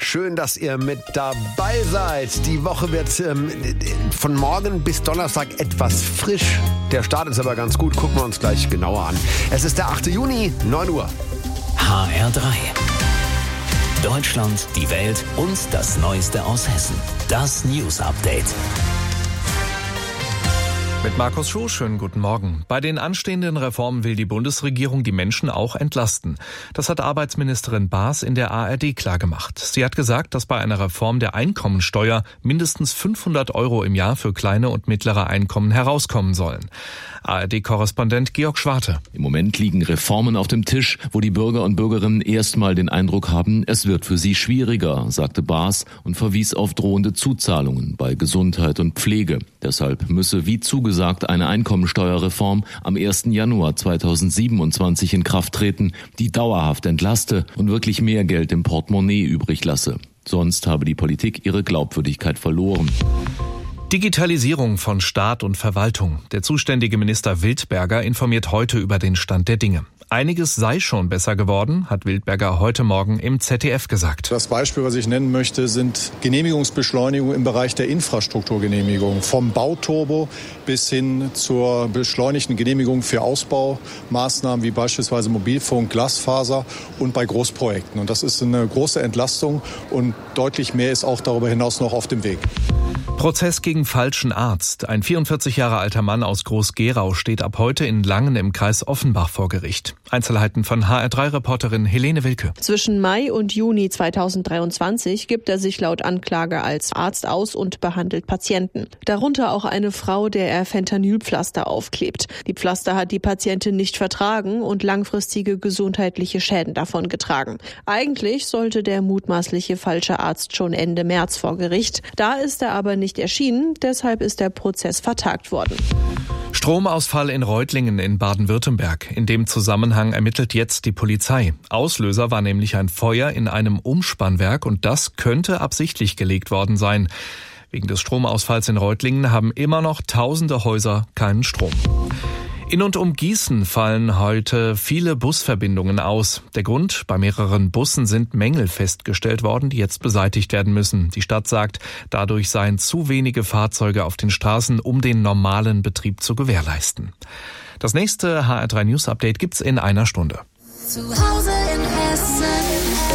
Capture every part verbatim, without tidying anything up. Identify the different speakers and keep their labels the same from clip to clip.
Speaker 1: Schön, dass ihr mit dabei seid. Die Woche wird ähm, von morgen bis Donnerstag etwas frisch. Der Start ist aber ganz gut. Gucken wir uns gleich genauer an. Es ist der achte Juni, neun Uhr.
Speaker 2: H R drei. Deutschland, die Welt und das Neueste aus Hessen. Das News Update.
Speaker 3: Mit Markus Schuh, schönen guten Morgen. Bei den anstehenden Reformen will die Bundesregierung die Menschen auch entlasten. Das hat Arbeitsministerin Baas in der A R D klargemacht. Sie hat gesagt, dass bei einer Reform der Einkommensteuer mindestens fünfhundert Euro im Jahr für kleine und mittlere Einkommen herauskommen sollen. A R D-Korrespondent Georg Schwarte.
Speaker 4: Im Moment liegen Reformen auf dem Tisch, wo die Bürger und Bürgerinnen erstmal den Eindruck haben, es wird für sie schwieriger, sagte Baas und verwies auf drohende Zuzahlungen bei Gesundheit und Pflege. Deshalb müsse wie zugesagt eine Einkommensteuerreform am ersten Januar zweitausendsiebenundzwanzig in Kraft treten, die dauerhaft entlaste und wirklich mehr Geld im Portemonnaie übrig lasse. Sonst habe die Politik ihre Glaubwürdigkeit verloren.
Speaker 3: Digitalisierung von Staat und Verwaltung. Der zuständige Minister Wildberger informiert heute über den Stand der Dinge. Einiges sei schon besser geworden, hat Wildberger heute Morgen im Z D F gesagt.
Speaker 5: Das Beispiel, was ich nennen möchte, sind Genehmigungsbeschleunigungen im Bereich der Infrastrukturgenehmigung. Vom Bauturbo bis hin zur beschleunigten Genehmigung für Ausbaumaßnahmen wie beispielsweise Mobilfunk, Glasfaser und bei Großprojekten. Und das ist eine große Entlastung und deutlich mehr ist auch darüber hinaus noch auf dem Weg.
Speaker 3: Prozess gegen falschen Arzt. Ein vierundvierzig Jahre alter Mann aus Groß-Gerau steht ab heute in Langen im Kreis Offenbach vor Gericht. Einzelheiten von H R drei Reporterin Helene Wilke.
Speaker 6: Zwischen Mai und Juni zweitausenddreiundzwanzig gibt er sich laut Anklage als Arzt aus und behandelt Patienten. Darunter auch eine Frau, der er Fentanylpflaster aufklebt. Die Pflaster hat die Patientin nicht vertragen und langfristige gesundheitliche Schäden davongetragen. Eigentlich sollte der mutmaßliche falsche Arzt schon Ende März vor Gericht. Da ist er aber nicht erschienen, deshalb ist der Prozess vertagt worden.
Speaker 3: Stromausfall in Reutlingen in Baden-Württemberg. In dem Zusammenhang ermittelt jetzt die Polizei. Auslöser war nämlich ein Feuer in einem Umspannwerk und das könnte absichtlich gelegt worden sein. Wegen des Stromausfalls in Reutlingen haben immer noch tausende Häuser keinen Strom. In und um Gießen fallen heute viele Busverbindungen aus. Der Grund: bei mehreren Bussen sind Mängel festgestellt worden, die jetzt beseitigt werden müssen. Die Stadt sagt, dadurch seien zu wenige Fahrzeuge auf den Straßen, um den normalen Betrieb zu gewährleisten. Das nächste H R drei News Update gibt's in einer Stunde.
Speaker 7: Zu Hause in Hessen.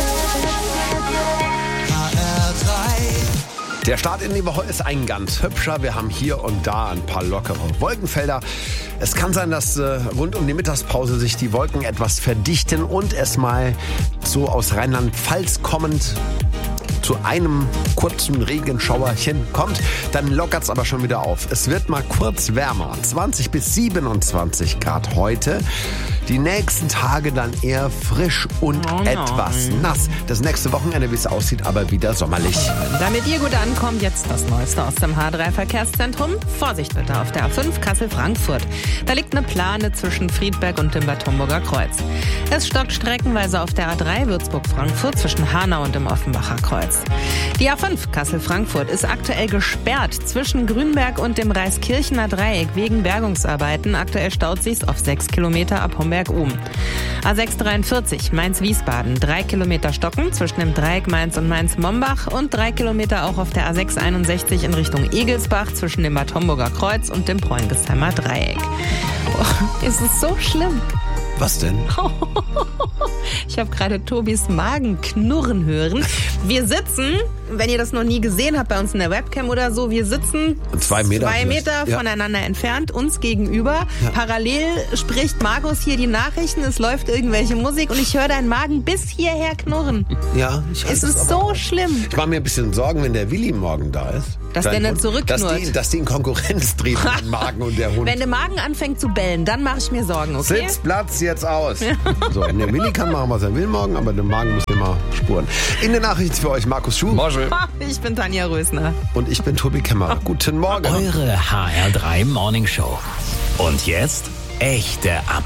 Speaker 1: Der Start in die Woche ist ein ganz hübscher. Wir haben hier und da ein paar lockere Wolkenfelder. Es kann sein, dass äh, rund um die Mittagspause sich die Wolken etwas verdichten und es mal so aus Rheinland-Pfalz kommend zu einem kurzen Regenschauerchen kommt. Dann lockert's aber schon wieder auf. Es wird mal kurz wärmer. zwanzig bis siebenundzwanzig Grad heute. Die nächsten Tage dann eher frisch und oh etwas nass. Das nächste Wochenende, wie es aussieht, aber wieder sommerlich.
Speaker 8: Damit ihr gut ankommt, jetzt das Neueste aus dem H drei Verkehrszentrum. Vorsicht bitte auf der A fünf Kassel-Frankfurt. Da liegt eine Plane zwischen Friedberg und dem Bad Homburger Kreuz. Es stockt streckenweise auf der A drei Würzburg-Frankfurt zwischen Hanau und dem Offenbacher Kreuz. Die A fünf Kassel-Frankfurt ist aktuell gesperrt zwischen Grünberg und dem Reiskirchener Dreieck wegen Bergungsarbeiten. Aktuell staut sich's auf sechs Kilometer ab Homberg-Ohm. A sechs dreiundvierzig Mainz-Wiesbaden. Drei Kilometer stocken zwischen dem Dreieck Mainz und Mainz-Mombach und drei Kilometer auch auf der A sechs einundsechzig in Richtung Egelsbach zwischen dem Bad Homburger Kreuz und dem Preungesheimer Dreieck. Oh, ist es so schlimm?
Speaker 1: Was denn?
Speaker 8: Ich habe gerade Tobis Magen knurren hören. Wir sitzen, wenn ihr das noch nie gesehen habt bei uns in der Webcam oder so, wir sitzen
Speaker 1: zwei Meter,
Speaker 8: zwei Meter
Speaker 1: ja. voneinander
Speaker 8: entfernt, uns gegenüber. Ja. Parallel spricht Markus hier die Nachrichten, es läuft irgendwelche Musik und ich höre deinen Magen bis hierher knurren.
Speaker 1: Ja, ich
Speaker 8: Es ist so
Speaker 1: auch.
Speaker 8: schlimm.
Speaker 1: Ich mache mir ein bisschen Sorgen, wenn der Willi morgen da ist.
Speaker 8: Dass der nicht zurückknurrt.
Speaker 1: Dass die, dass die in Konkurrenz treten, der Magen und der Hund.
Speaker 8: Wenn der Magen anfängt zu bellen, dann mache ich mir Sorgen, okay?
Speaker 1: Sitzplatz jetzt aus. Ja. So, der Willi kann machen, was er will morgen, aber der Magen muss immer spuren. In den Nachrichten für euch Markus Schuh.
Speaker 3: Morgen.
Speaker 8: Ich bin Tanja Rösner.
Speaker 1: Und ich bin Tobi Kemmerer. Guten Morgen.
Speaker 2: Eure H R drei Morning Show. Und jetzt echte Ab